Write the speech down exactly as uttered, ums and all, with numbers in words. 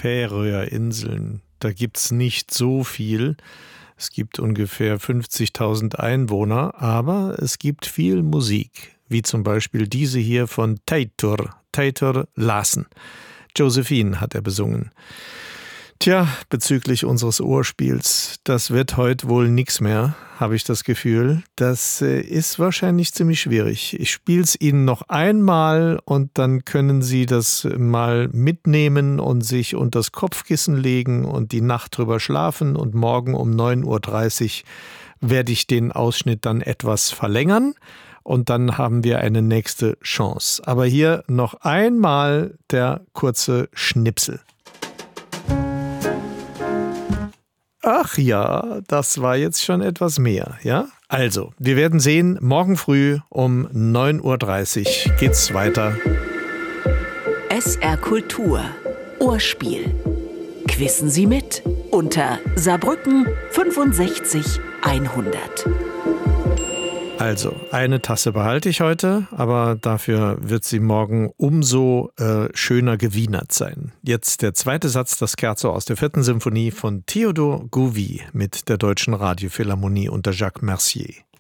Färöerinseln. Da gibt's nicht so viel. Es gibt ungefähr fünfzigtausend Einwohner, aber es gibt viel Musik, wie zum Beispiel diese hier von Teitur, Teitur Larsen. Josephine hat er besungen. Tja, bezüglich unseres Ohrspiels, das wird heute wohl nix mehr, habe ich das Gefühl. Das äh, ist wahrscheinlich ziemlich schwierig. Ich spiele es Ihnen noch einmal und dann können Sie das mal mitnehmen und sich unter das Kopfkissen legen und die Nacht drüber schlafen. Und morgen um neun Uhr dreißig werde ich den Ausschnitt dann etwas verlängern. Und dann haben wir eine nächste Chance. Aber hier noch einmal der kurze Schnipsel. Ach ja, das war jetzt schon etwas mehr, ja? Also, wir werden sehen, morgen früh um neun Uhr dreißig geht's weiter. S R Kultur Ohrspiel. Quissen Sie mit unter Saarbrücken fünfundsechzig hundert. Also, eine Tasse behalte ich heute, aber dafür wird sie morgen umso äh, schöner gewienert sein. Jetzt der zweite Satz, das Scherzo aus der vierten Symphonie von Theodor Gouvi mit der Deutschen Radiophilharmonie unter Jacques Mercier.